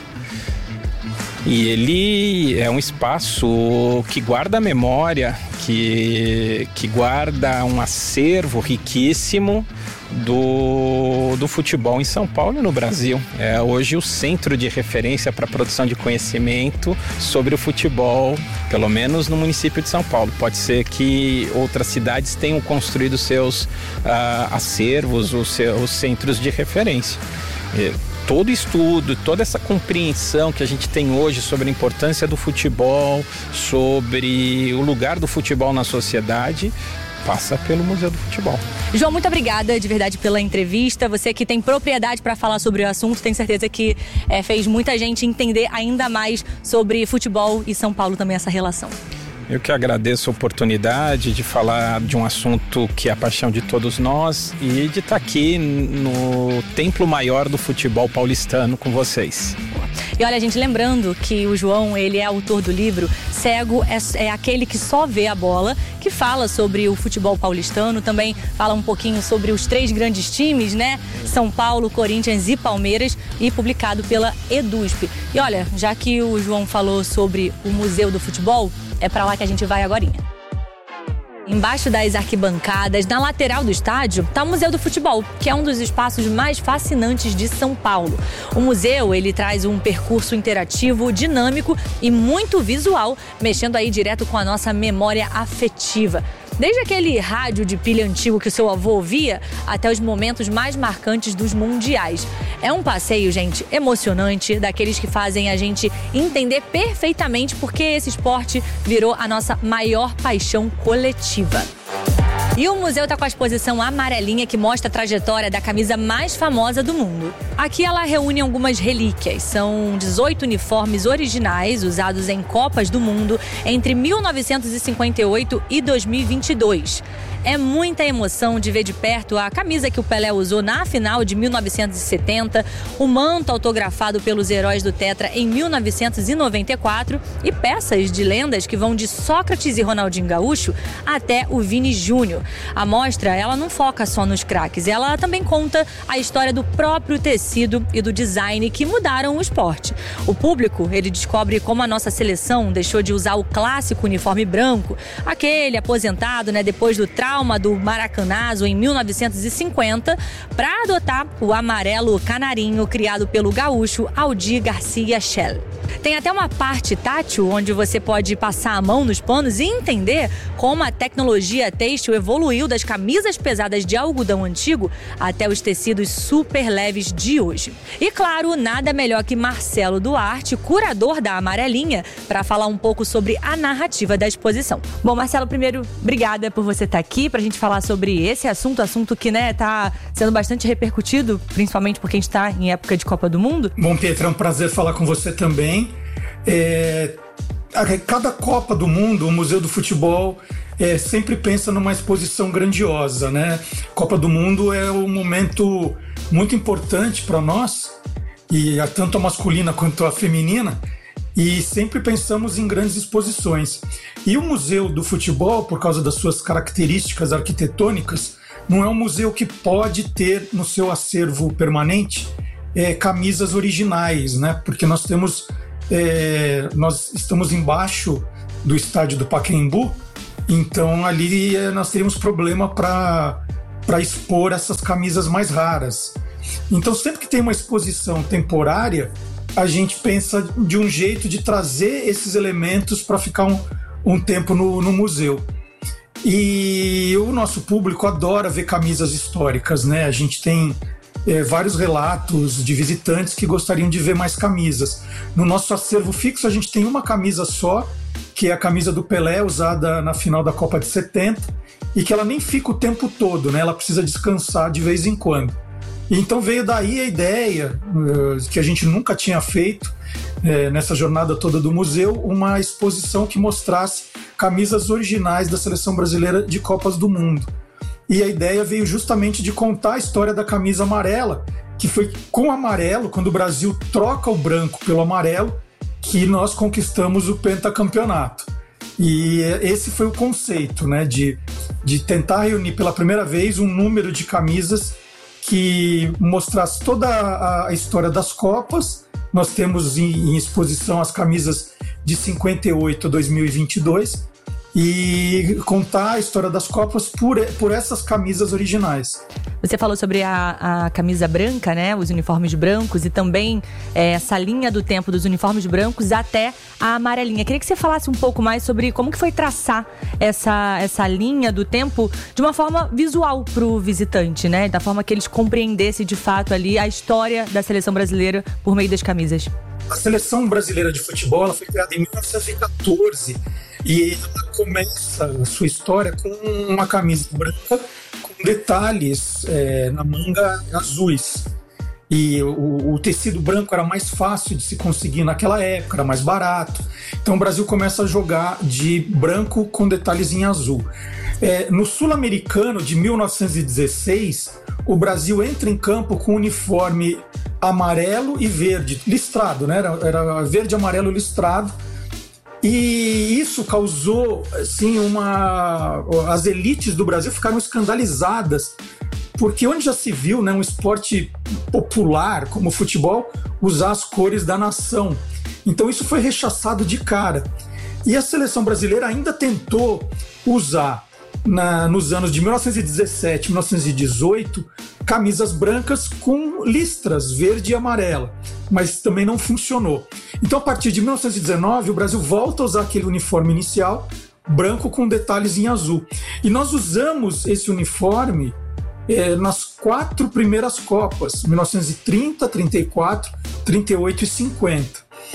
E ele é um espaço que guarda a memória, que guarda um acervo riquíssimo do futebol em São Paulo e no Brasil. É hoje o centro de referência para a produção de conhecimento sobre o futebol, pelo menos no município de São Paulo. Pode ser que outras cidades tenham construído seus acervos, os seus centros de referência. Todo estudo, toda essa compreensão que a gente tem hoje sobre a importância do futebol, sobre o lugar do futebol na sociedade, passa pelo Museu do Futebol. João, muito obrigada de verdade pela entrevista. Você que tem propriedade para falar sobre o assunto, tenho certeza que fez muita gente entender ainda mais sobre futebol e São Paulo também, essa relação. Eu que agradeço a oportunidade de falar de um assunto que é a paixão de todos nós e de estar aqui no templo maior do futebol paulistano com vocês. E olha, gente, lembrando que o João, ele é autor do livro Cego é aquele que só vê a bola, que fala sobre o futebol paulistano, também fala um pouquinho sobre os 3 grandes times, né? São Paulo, Corinthians e Palmeiras, e publicado pela EDUSP. E olha, já que o João falou sobre o Museu do Futebol, é pra lá que a gente vai agorinha. Embaixo das arquibancadas, na lateral do estádio, está o Museu do Futebol, que é um dos espaços mais fascinantes de São Paulo. O museu, ele traz um percurso interativo, dinâmico e muito visual, mexendo aí direto com a nossa memória afetiva. Desde aquele rádio de pilha antigo que o seu avô ouvia, até os momentos mais marcantes dos mundiais. É um passeio, gente, emocionante, daqueles que fazem a gente entender perfeitamente porque esse esporte virou a nossa maior paixão coletiva. E o museu está com a exposição amarelinha que mostra a trajetória da camisa mais famosa do mundo. Aqui ela reúne algumas relíquias. São 18 uniformes originais usados em Copas do Mundo entre 1958 e 2022. É muita emoção de ver de perto a camisa que o Pelé usou na final de 1970, o manto autografado pelos heróis do Tetra em 1994 e peças de lendas que vão de Sócrates e Ronaldinho Gaúcho até o Vini Júnior. A mostra, ela não foca só nos craques, ela também conta a história do próprio tecido e do design que mudaram o esporte. O público, ele descobre como a nossa seleção deixou de usar o clássico uniforme branco, aquele aposentado, depois do traje trauma do maracanazo em 1950 para adotar o amarelo canarinho criado pelo gaúcho Aldir Garcia Schell. Tem até uma parte tátil onde você pode passar a mão nos panos e entender como a tecnologia têxtil evoluiu das camisas pesadas de algodão antigo até os tecidos super leves de hoje. E claro, nada melhor que Marcelo Duarte, curador da Amarelinha, para falar um pouco sobre a narrativa da exposição. Bom, Marcelo, primeiro, obrigada por você estar aqui para a gente falar sobre esse assunto que, né, tá sendo bastante repercutido, principalmente porque a gente está em época de Copa do Mundo. Bom, Pietra, é um prazer falar com você também. Cada Copa do Mundo, o Museu do Futebol sempre pensa numa exposição grandiosa, né? Copa do Mundo é um momento muito importante para nós, e tanto a masculina quanto a feminina, e sempre pensamos em grandes exposições. E o Museu do Futebol, por causa das suas características arquitetônicas, não é um museu que pode ter no seu acervo permanente camisas originais, né? Porque nós estamos embaixo do estádio do Pacaembu, então ali nós teríamos problema para expor essas camisas mais raras. Então sempre que tem uma exposição temporária, a gente pensa de um jeito de trazer esses elementos para ficar um tempo no museu. E o nosso público adora ver camisas históricas, né? A gente tem vários relatos de visitantes que gostariam de ver mais camisas. No nosso acervo fixo, a gente tem uma camisa só, que é a camisa do Pelé, usada na final da Copa de 70, e que ela nem fica o tempo todo, né? Ela precisa descansar de vez em quando. Então veio daí a ideia, que a gente nunca tinha feito, nessa jornada toda do museu, uma exposição que mostrasse camisas originais da seleção brasileira de Copas do Mundo. E a ideia veio justamente de contar a história da camisa amarela, que foi com o amarelo, quando o Brasil troca o branco pelo amarelo, que nós conquistamos o pentacampeonato. E esse foi o conceito, né, de tentar reunir pela primeira vez um número de camisas que mostrasse toda a história das Copas. Nós temos em exposição as camisas de 58 a 2022, e contar a história das Copas por essas camisas originais. Você falou sobre a camisa branca, né? Os uniformes brancos, e também essa linha do tempo dos uniformes brancos até a amarelinha. Queria que você falasse um pouco mais sobre como que foi traçar essa linha do tempo de uma forma visual para o visitante, né? Da forma que eles compreendessem de fato ali a história da seleção brasileira por meio das camisas. A seleção brasileira de futebol ela foi criada em 1914 e ela começa a sua história com uma camisa branca com detalhes na manga azuis. E o tecido branco era mais fácil de se conseguir naquela época, era mais barato. Então o Brasil começa a jogar de branco com detalhes em azul. No Sul-Americano de 1916, o Brasil entra em campo com uniforme amarelo e verde, listrado, né? Era verde e amarelo listrado. E isso causou, assim, as elites do Brasil ficaram escandalizadas, porque onde já se viu, né, um esporte popular como o futebol usar as cores da nação. Então isso foi rechaçado de cara. E a seleção brasileira ainda tentou usar, nos anos de 1917 e 1918, camisas brancas com listras verde e amarela, mas também não funcionou. Então, a partir de 1919, o Brasil volta a usar aquele uniforme inicial, branco com detalhes em azul. E nós usamos esse uniforme nas 4 primeiras Copas, 1930, 34, 38 e 50.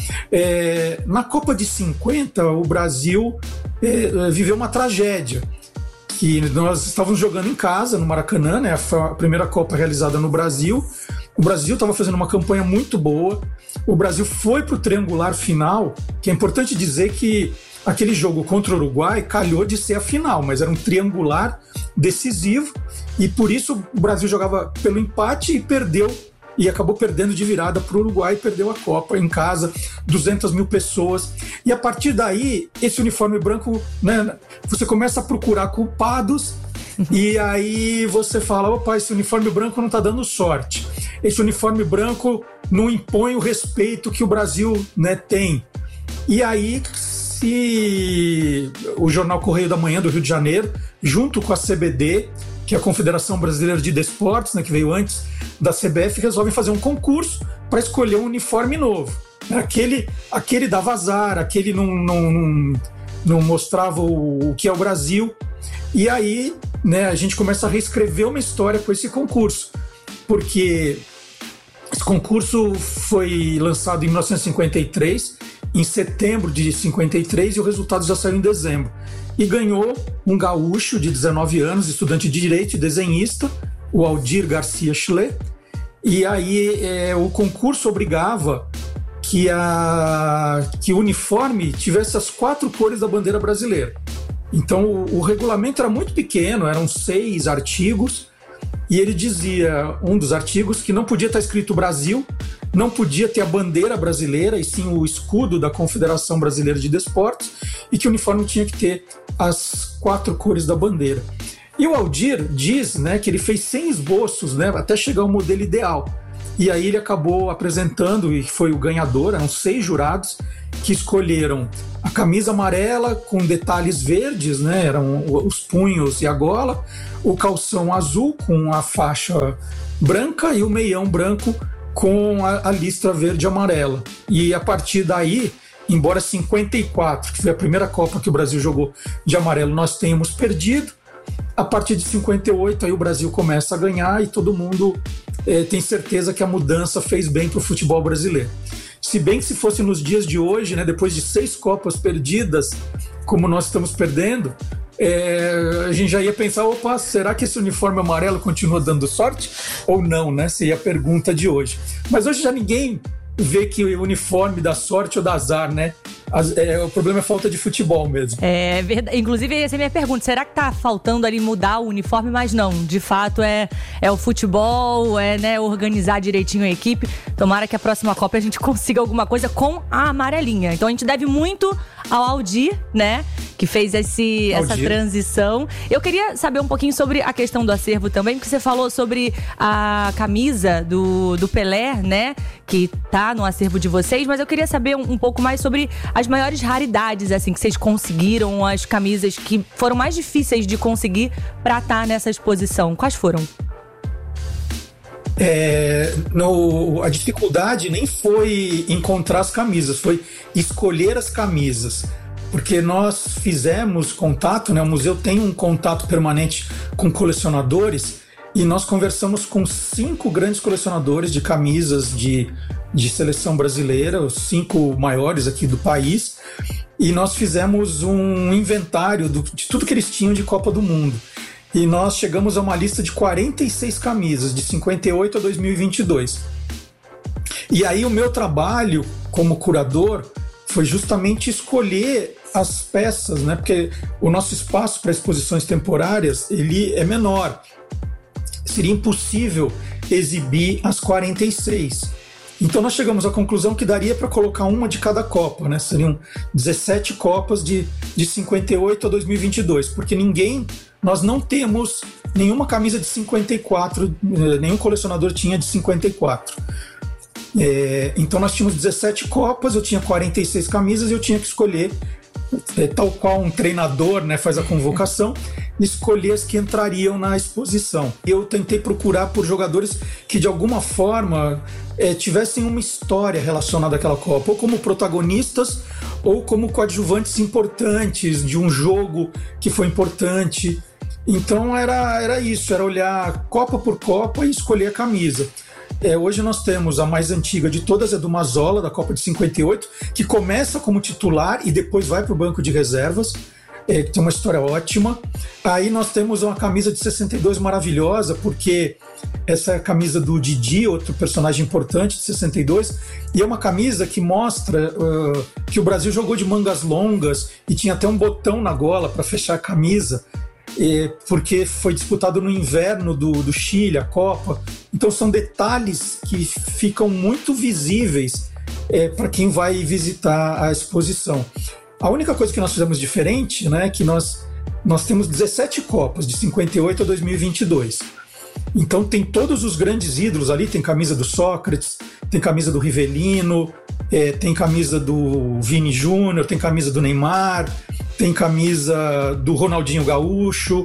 Na Copa de 50, o Brasil viveu uma tragédia, que nós estávamos jogando em casa, no Maracanã, né? Foi a primeira Copa realizada no Brasil. O Brasil estava fazendo uma campanha muito boa. O Brasil foi para o triangular final, que é importante dizer que aquele jogo contra o Uruguai calhou de ser a final, mas era um triangular decisivo, e por isso o Brasil jogava pelo empate e perdeu, e acabou perdendo de virada para o Uruguai, e perdeu a Copa em casa, 200 mil pessoas. E a partir daí, esse uniforme branco, né, você começa a procurar culpados, e aí você fala, opa, esse uniforme branco não está dando sorte. Esse uniforme branco não impõe o respeito que o Brasil, né, tem. E aí e o jornal Correio da Manhã do Rio de Janeiro, junto com a CBD, que é a Confederação Brasileira de Desportos, né, que veio antes da CBF, resolvem fazer um concurso para escolher um uniforme novo. Aquele dava azar, aquele não mostrava o que é o Brasil. E aí, né, a gente começa a reescrever uma história com esse concurso, porque esse concurso foi lançado em 1953, em setembro de 53, e o resultado já saiu em dezembro. E ganhou um gaúcho de 19 anos, estudante de Direito e desenhista, o Aldir Garcia Schlee. E aí o concurso obrigava que o uniforme tivesse as 4 cores da bandeira brasileira. Então o regulamento era muito pequeno, eram 6 artigos, e ele dizia, um dos artigos, que não podia estar escrito Brasil, não podia ter a bandeira brasileira, e sim o escudo da Confederação Brasileira de Desportos, e que o uniforme tinha que ter as 4 cores da bandeira. E o Aldir diz, né, que ele fez 100 esboços, né, até chegar ao modelo ideal. E aí ele acabou apresentando, e foi o ganhador, eram 6 jurados, que escolheram a camisa amarela com detalhes verdes, né, eram os punhos e a gola, o calção azul com a faixa branca e o meião branco com a listra verde e amarela. E a partir daí, embora 54, que foi a primeira Copa que o Brasil jogou de amarelo, nós tenhamos perdido, a partir de 58 aí o Brasil começa a ganhar e todo mundo tem certeza que a mudança fez bem para o futebol brasileiro. Se bem que se fosse nos dias de hoje, né, depois de 6 Copas perdidas, como nós estamos perdendo, a gente já ia pensar, opa, será que esse uniforme amarelo continua dando sorte ou não, né? Seria a pergunta de hoje. Mas hoje já ninguém vê que o uniforme dá sorte ou dá azar, né? O problema é falta de futebol mesmo. É verdade. Inclusive, essa é a minha pergunta. Será que tá faltando ali mudar o uniforme? Mas não, de fato é o futebol, né, organizar direitinho a equipe. Tomara que a próxima Copa a gente consiga alguma coisa com a amarelinha. Então a gente deve muito ao Aldir, né, que fez essa transição. Eu queria saber um pouquinho sobre a questão do acervo também, porque você falou sobre a camisa do Pelé, né, que tá no acervo de vocês, mas eu queria saber um pouco mais sobre as maiores raridades, assim, que vocês conseguiram, as camisas que foram mais difíceis de conseguir para estar nessa exposição. Quais foram? A dificuldade nem foi encontrar as camisas, foi escolher as camisas. Porque nós fizemos contato, né? O museu tem um contato permanente com colecionadores e nós conversamos com 5 grandes colecionadores de camisas de seleção brasileira, os 5 maiores aqui do país, e nós fizemos um inventário de tudo que eles tinham de Copa do Mundo. E nós chegamos a uma lista de 46 camisas, de 58 a 2022. E aí o meu trabalho como curador foi justamente escolher as peças, né? Porque o nosso espaço para exposições temporárias ele é menor. Seria impossível exibir as 46. Então nós chegamos à conclusão que daria para colocar uma de cada Copa, né? Seriam 17 Copas de 58 a 2022, porque nós não temos nenhuma camisa de 54, nenhum colecionador tinha de 54. Então nós tínhamos 17 Copas, eu tinha 46 camisas e eu tinha que escolher, tal qual um treinador, né, faz a convocação, escolher as que entrariam na exposição. Eu tentei procurar por jogadores que de alguma forma tivessem uma história relacionada àquela Copa, ou como protagonistas ou como coadjuvantes importantes de um jogo que foi importante. Então era isso, era olhar Copa por Copa e escolher a camisa. Hoje nós temos a mais antiga de todas, é do Mazzola, da Copa de 58, que começa como titular e depois vai para o banco de reservas, que tem uma história ótima. Aí nós temos uma camisa de 62 maravilhosa, porque essa é a camisa do Didi, outro personagem importante de 62, e é uma camisa que mostra que o Brasil jogou de mangas longas e tinha até um botão na gola para fechar a camisa, porque foi disputado no inverno do Chile, a Copa. Então são detalhes que ficam muito visíveis para quem vai visitar a exposição. A única coisa que nós fizemos diferente, né, é que nós temos 17 Copas, de 58 a 2022. Então tem todos os grandes ídolos ali, tem camisa do Sócrates, tem camisa do Rivelino, Tem camisa do Vini Júnior, tem camisa do Neymar, tem camisa do Ronaldinho Gaúcho.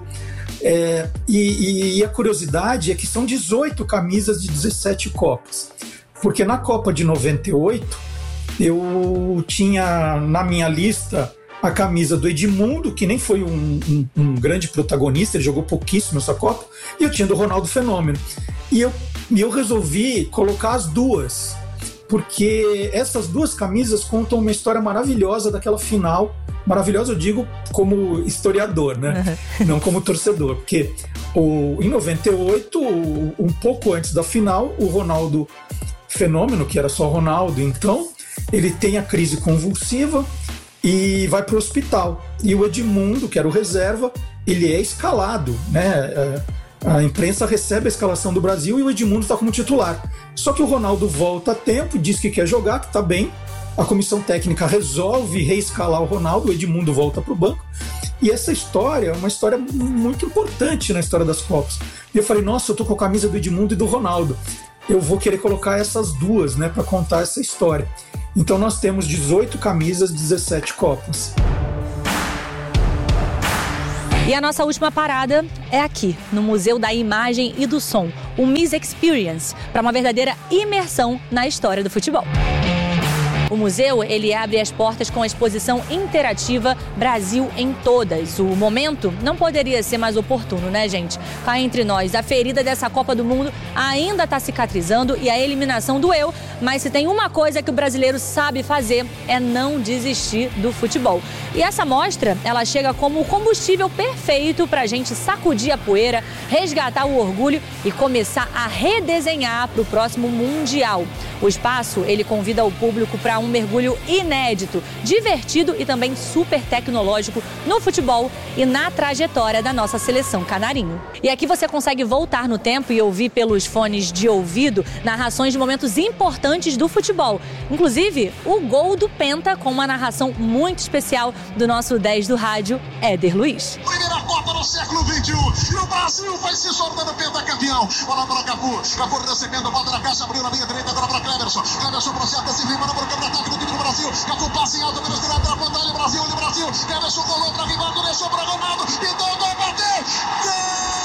E a curiosidade é que são 18 camisas de 17 Copas. Porque na Copa de 98, eu tinha na minha lista a camisa do Edmundo, que nem foi um grande protagonista, ele jogou pouquíssimo essa Copa, e eu tinha do Ronaldo Fenômeno. E eu resolvi colocar as duas, porque essas duas camisas contam uma história maravilhosa daquela final. Maravilhosa, eu digo como historiador, né? Não como torcedor, porque em 98, um pouco antes da final, o Ronaldo Fenômeno, que era só Ronaldo então, ele tem a crise convulsiva e vai para o hospital. E o Edmundo, que era o reserva, ele é escalado, né? A imprensa recebe a escalação do Brasil e o Edmundo está como titular. Só que o Ronaldo volta a tempo, diz que quer jogar, que está bem. A comissão técnica resolve reescalar o Ronaldo, o Edmundo volta para o banco. E essa história é uma história muito importante na história das Copas. E eu falei, nossa, eu tô com a camisa do Edmundo e do Ronaldo. Eu vou querer colocar essas duas, né, para contar essa história. Então nós temos 18 camisas, 17 Copas. E a nossa última parada é aqui, no Museu da Imagem e do Som, o MIS Experience, para uma verdadeira imersão na história do futebol. O museu, ele abre as portas com a exposição interativa Brasil em Todas. O momento não poderia ser mais oportuno, né, gente? Cá entre nós, a ferida dessa Copa do Mundo ainda está cicatrizando e a eliminação doeu, mas se tem uma coisa que o brasileiro sabe fazer é não desistir do futebol. E essa mostra, ela chega como o combustível perfeito para a gente sacudir a poeira, resgatar o orgulho e começar a redesenhar para o próximo Mundial. O espaço, ele convida o público para um mergulho inédito, divertido e também super tecnológico no futebol e na trajetória da nossa seleção canarinho. E aqui você consegue voltar no tempo e ouvir pelos fones de ouvido narrações de momentos importantes do futebol. Inclusive, o gol do Penta com uma narração muito especial do nosso 10 do rádio, Éder Luiz. Primeira Copa no século XXI e o Brasil vai se tornando pentacampeão. Bola para Cafu, Cafu recebendo, bota na caixa, abriu na linha direita, agora para Cleverson. Cleverson processa, se vem para o contra-ataque do time do Brasil. Cafu passa em alta velocidade para a ponta, olha o Brasil, Cleverson colou para